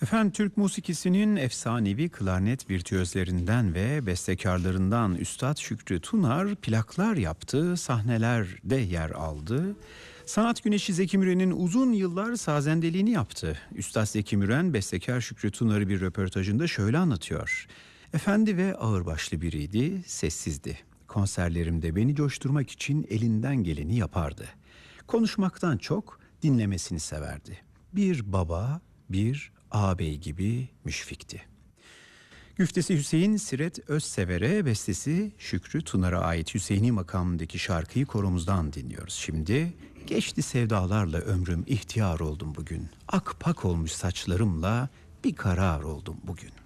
Efendim, Türk musikisinin efsanevi klarnet virtüözlerinden ve bestekarlarından Üstad Şükrü Tunar plaklar yaptı, sahnelerde yer aldı. Sanat güneşi Zeki Müren'in uzun yıllar sazendeliğini yaptı. Üstad Zeki Müren, bestekar Şükrü Tunar'ı bir röportajında şöyle anlatıyor. Efendi ve ağırbaşlı biriydi, sessizdi. Konserlerimde beni coşturmak için elinden geleni yapardı. Konuşmaktan çok dinlemesini severdi. Bir baba, bir ağabey gibi müşfikti. Güftesi Hüseyin Siret Özsever'e, bestesi Şükrü Tunar'a ait Hüseyini makamındaki şarkıyı koromuzdan dinliyoruz. Şimdi geçti sevdalarla ömrüm, ihtiyar oldum bugün. Akpak olmuş saçlarımla bir karar oldum bugün.